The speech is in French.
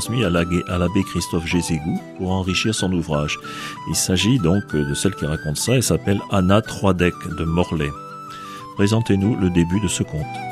transmis à l'abbé Christophe Gézégou pour enrichir son ouvrage. Il s'agit donc de celle qui raconte ça. Elle s'appelle Anna Troidec de Morlaix. Présentez-nous le début de ce conte.